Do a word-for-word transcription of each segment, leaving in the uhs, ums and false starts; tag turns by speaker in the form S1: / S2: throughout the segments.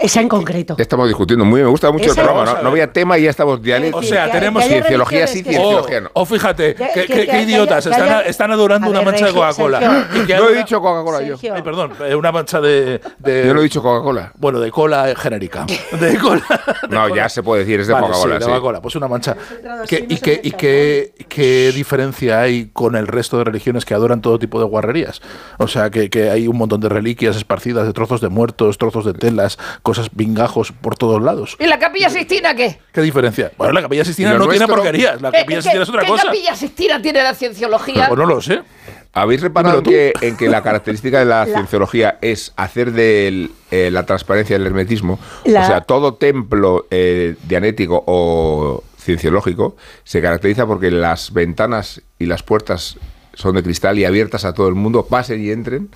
S1: Esa en concreto.
S2: Ya estamos discutiendo muy, me gusta mucho
S1: Esa
S2: el programa, ¿no? No había tema y ya estamos dialécticos.
S3: O sea, tenemos
S2: cienciología sí, cienciología no.
S3: O, o fíjate,
S1: Que-
S3: qué,
S1: que-
S3: qué-
S1: que-
S3: qué idiotas,
S1: que-
S3: están,
S1: que-
S3: están adorando
S1: a
S3: una
S1: ver,
S3: mancha de
S1: Sergio,
S3: Coca-Cola.
S1: Sergio.
S3: Y que
S2: No he
S3: ahora-
S2: dicho Coca-Cola yo.
S1: Sergio.
S3: Ay, perdón, eh, una mancha de, de...
S2: Yo no he dicho Coca-Cola.
S3: Bueno, de cola eh, genérica. De cola. de
S2: No,
S3: cola.
S2: ya se puede decir, es de
S3: Vale,
S2: Coca-Cola,
S3: sí, de
S2: sí.
S3: Coca-Cola, pues una mancha.
S1: Centrados,
S3: ¿Qué-
S1: sí,
S3: ¿Y,
S1: no se
S3: qué, y
S1: piensa,
S3: qué, qué diferencia hay con el resto de religiones que adoran todo tipo de guarrerías? O sea, que, que hay un montón de reliquias esparcidas, de trozos de muertos, trozos de telas, cosas pingajos por todos lados.
S4: ¿Y la Capilla Sixtina qué?
S3: ¿Qué diferencia? Bueno, la Capilla Sixtina
S2: ¿Y lo
S3: no tiene
S2: nuestro?
S3: porquerías. La
S4: ¿Qué,
S3: Capilla
S4: qué-
S3: Sixtina es otra
S4: qué
S3: cosa.
S4: Capilla Sixtina tiene la cienciología?
S3: Pues no lo sé.
S2: ¿Habéis reparado
S3: Dímelo
S2: que, en que la característica de la cienciología es hacer de eh, la transparencia del hermetismo?
S1: La-
S2: O sea, todo templo eh, dianético o cienciológico se caracteriza porque las ventanas y las puertas son de cristal y abiertas a todo el mundo, pasen y entren.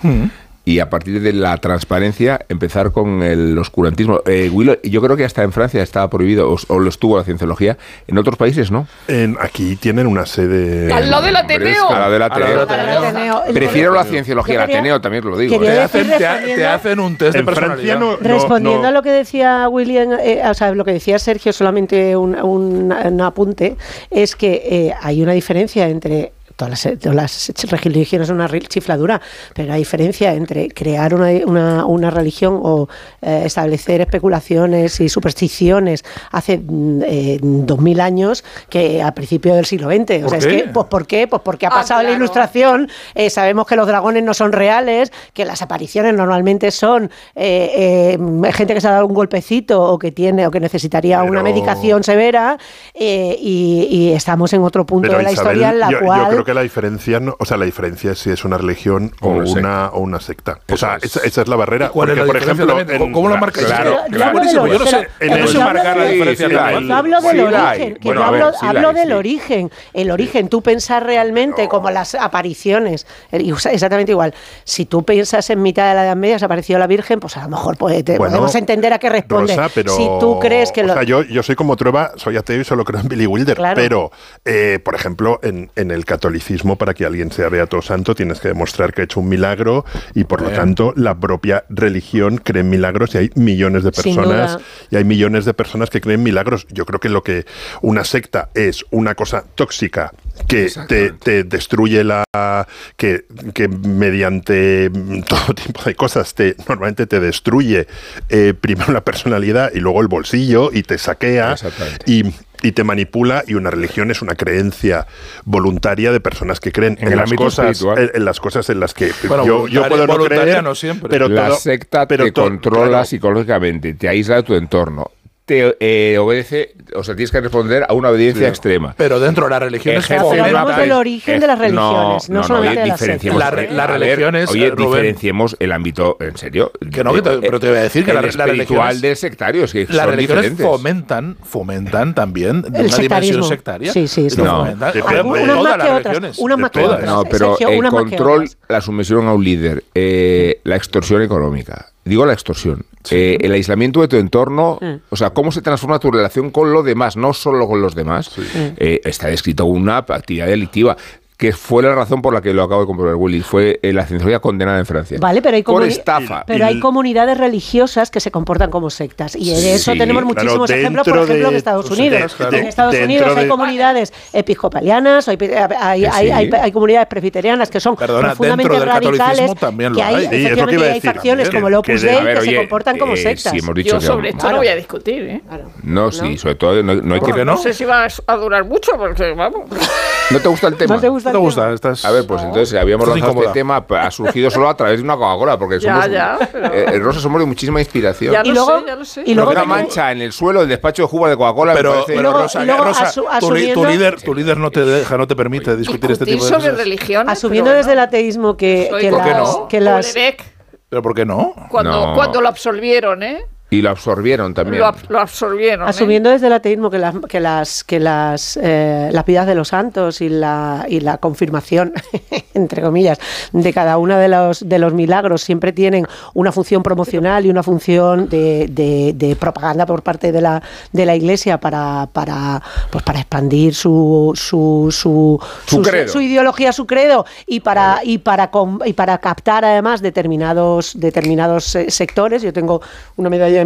S2: Y a partir de la transparencia empezar con el oscurantismo. Eh, Willow, yo creo que hasta en Francia estaba prohibido, o, o lo estuvo la cienciología. En otros países no.
S5: En, aquí tienen una sede...
S4: Al lado del Ateneo.
S2: A la del
S3: A la del
S2: Ateneo.
S3: Ateneo.
S1: Ateneo. El-
S2: Prefiero la cienciología, el
S1: Yo quería-
S2: Ateneo también lo digo.
S1: quería
S2: ¿eh?
S3: Te
S1: decir,
S3: hacen, te, ha- te
S1: respondiendo-
S3: hacen un test de
S5: En Francia
S3: personalidad.
S5: no...
S1: Respondiendo
S5: no-
S1: a lo que decía William, eh, o sea, lo que decía Sergio, solamente un, un- un apunte, es que eh, hay una diferencia entre todas las, todas las religiones, son una chifladura, pero hay diferencia entre crear una, una, una religión o eh, establecer especulaciones y supersticiones hace eh, dos mil años que a principios del siglo veinte. O
S3: ¿Por
S1: sea,
S3: qué?
S1: es que, pues, ¿por qué? Pues porque ha
S4: Ah,
S1: pasado la
S4: claro.
S1: Ilustración, eh, sabemos que los dragones no son reales, que las apariciones normalmente son eh, eh, gente que se ha dado un golpecito o que tiene o que necesitaría
S5: Pero-
S1: una medicación severa eh, y, y estamos en otro punto
S5: Pero
S1: de la
S5: Isabel,
S1: historia en la
S5: yo,
S1: cual
S5: yo creo que la diferencia, no, o sea, la diferencia es si es una religión o
S2: Una
S5: una,
S2: secta.
S5: o una secta. O
S2: Eso
S5: sea,
S2: es.
S5: esa, esa es la barrera.
S3: ¿Cuál es
S5: Porque,
S3: la
S5: por
S3: diferencia
S5: ejemplo,
S3: también?
S5: en-
S3: ¿Cómo lo
S5: la-
S3: marcáis?
S2: claro,
S3: Es que-
S2: claro.
S3: es buenísimo, yo no sé,
S5: En
S3: yo no
S5: el-
S3: sé marcar la
S2: sí,
S3: diferencia
S2: sí,
S3: de
S2: la
S3: la-
S2: hay.
S1: yo hablo del
S2: Sí la hay.
S1: origen, que
S2: Bueno,
S1: yo
S2: a ver,
S1: hablo,
S2: sí la
S1: hablo
S2: hay,
S1: del
S2: sí.
S1: origen, el origen, tú pensar realmente como las apariciones, eh, y usa- exactamente igual, si tú piensas en mitad de la Edad Media se apareció la Virgen, pues a lo mejor pues, te
S5: Bueno,
S1: podemos entender a qué responde.
S5: Rosa, pero,
S1: si tú crees que
S5: o
S1: lo,
S5: sea, yo, yo soy como Trueba, soy ateo y solo creo en Billy Wilder.
S1: Claro.
S5: Pero, eh, por ejemplo, en, en el catolicismo, para que alguien sea beato santo, tienes que demostrar que ha hecho un milagro y, por lo tanto, la propia religión cree en milagros y hay millones de
S1: Sin
S5: personas
S1: duda.
S5: y hay millones de personas que creen en milagros. Yo creo que lo que una secta es una cosa tóxica que te,
S2: Exactamente.
S5: te destruye la que, que mediante mm, todo tipo de cosas te normalmente te destruye eh, primero la personalidad y luego el bolsillo y te saquea
S2: Exactamente.
S5: y y te manipula, y una religión es una creencia voluntaria de personas que creen
S2: En
S5: en,
S2: el
S5: las
S2: ámbito
S5: cosas
S2: espiritual.
S5: en, en las cosas en las que
S3: Bueno,
S5: yo, yo
S3: voluntaria-
S5: puedo no
S3: voluntaria
S5: creer,
S3: no siempre.
S5: pero
S2: La
S5: todo-
S2: secta
S5: pero
S2: te
S5: to-
S2: controla
S5: claro.
S2: psicológicamente, te aísla de tu entorno, te eh, obedece, o sea, tienes que responder a una obediencia
S5: Sí.
S2: extrema.
S3: Pero dentro de las religiones
S2: Ejerce
S1: Pero
S2: una
S1: hablamos
S2: pre-
S1: del origen de las religiones, no solamente
S2: oye,
S1: de las
S2: diferenciemos-
S3: sectas. La re- las
S2: a ver,
S3: religiones,
S2: Oye,
S3: eh, Rubén.
S2: diferenciemos el ámbito, en serio.
S3: Que no, que te- pero te voy a decir que
S2: el
S3: la- las
S2: espiritual
S3: religiones-
S2: del sectario, es que
S3: Las
S2: son
S3: religiones
S2: diferentes.
S3: fomentan, fomentan también de
S1: El
S3: una
S1: sectarismo.
S3: dimensión sectaria.
S1: Sí, sí, sí.
S3: Lo
S2: No.
S3: fomentan.
S5: Depende.
S3: Joder,
S5: Algunas
S3: todas
S1: más
S3: las
S1: que otras,
S3: religiones.
S1: unas más que
S3: Todas.
S1: otras.
S2: No, pero
S1: Sergio,
S2: el
S1: una más que
S2: control,
S1: otras.
S2: la sumisión a un líder, eh, la extorsión económica. Digo la extorsión. Eh, el aislamiento de tu entorno,
S1: Mm.
S2: o sea, cómo se transforma tu relación con lo demás, no solo con los demás. Eh, está descrito una actividad delictiva, que fue la razón por la que lo acabo de comprobar, Willy. Fue eh, la cienciología condenada en Francia.
S1: Vale, pero hay,
S2: por
S1: comuni-
S2: estafa.
S1: pero
S5: Y-
S1: hay comunidades religiosas que se comportan como sectas. Y de
S2: Sí,
S1: eso
S2: sí,
S1: tenemos
S2: claro,
S1: muchísimos ejemplos, por
S5: dentro
S1: ejemplo,
S5: de-
S1: en Estados
S5: pues,
S1: Unidos.
S5: de- de-
S1: en Estados
S5: dentro
S1: Unidos hay
S5: de-
S1: comunidades episcopalianas, hay, hay,
S2: Que
S1: hay,
S2: sí.
S1: hay- hay comunidades presbiterianas que son
S3: Perdona,
S1: profundamente
S3: dentro del
S1: radicales.
S3: catolicismo también lo
S1: que hay,
S3: hay.
S5: Sí, es lo que
S1: efectivamente,
S5: iba a
S1: hay
S5: decir
S1: facciones
S5: también,
S1: como el
S5: que
S1: Opus
S5: de-
S1: Dei
S2: A ver,
S1: que
S2: oye,
S1: se comportan como
S2: eh,
S1: sectas.
S2: sí, hemos dicho
S4: Yo
S2: que-
S4: sobre esto
S1: Claro.
S4: no voy a discutir, ¿eh?
S1: Claro.
S2: No, sí, sobre todo no, no hay que...
S3: ¿Por qué no?
S4: No sé si va a durar mucho, porque vamos.
S2: ¿No te gusta el tema?
S1: ¿No te gusta
S3: ¿No te
S1: el
S3: gusta?
S1: tema?
S3: Estás...
S2: A ver, pues entonces habíamos
S3: Estás
S2: lanzado este
S3: incómoda.
S2: tema, ha surgido solo a través de una Coca-Cola, porque
S4: Ya,
S2: somos,
S4: ya, pero-
S2: eh, eh, Rosa, somos de muchísima inspiración.
S4: Ya
S1: Y
S4: lo
S1: luego-
S4: sé, ya lo sé.
S1: y luego
S2: una
S1: tengo-
S2: mancha en el suelo del despacho de Juba de Coca-Cola me
S3: Pero,
S2: parece-
S3: pero
S1: luego-
S3: Rosa,
S1: y luego
S3: Rosa,
S1: asu-
S3: tu, li- tu
S1: asumiendo-
S3: líder, tu líder no te deja, no te permite discutir este tipo de
S4: sobre
S3: cosas.
S4: religión.
S1: Asumiendo desde el ateísmo que,
S4: Soy
S1: que
S3: ¿Por qué
S1: las,
S3: no?
S1: que las
S3: ¿Pero por qué no?
S4: Cuando,
S2: No.
S4: cuando lo absolvieron, ¿eh?
S2: Y lo absorbieron también.
S4: Lo, ab- lo absorbieron. ¿eh?
S1: Asumiendo desde el ateísmo que las que las que las eh, las vidas de los santos y la y la confirmación entre comillas de cada uno de los de los milagros siempre tienen una función promocional y una función de, de, de propaganda por parte de la de la Iglesia para para pues para expandir su su su,
S2: Su credo.
S1: su ideología, su credo y para y para com- y para captar además determinados determinados eh, sectores. Yo tengo una medalla